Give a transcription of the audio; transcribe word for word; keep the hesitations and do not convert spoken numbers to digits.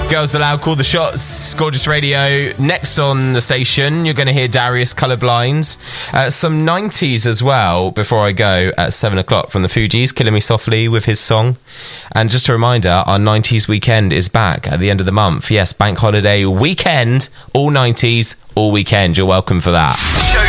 Girls Aloud, Call the Shots, Gorgeous Radio. Next on the station, you're going to hear Darius Colourblind. Uh, some nineties as well, before I go, at seven o'clock from the Fugees, Killing Me Softly with his song. And just a reminder, our nineties weekend is back at the end of the month. Yes, bank holiday weekend, all nineties, all weekend. You're welcome for that. Show